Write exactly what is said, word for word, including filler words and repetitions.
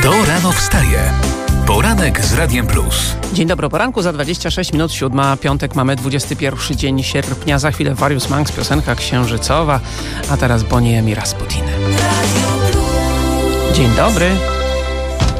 Kto rano wstaje? Poranek z Radiem Plus. Dzień dobry, poranku za dwadzieścia sześć minut, siódma, piątek, mamy dwudziesty pierwszy dzień sierpnia. Za chwilę Various Monks, piosenka księżycowa, a teraz Bonnie M. i Rasputin. Dzień dobry.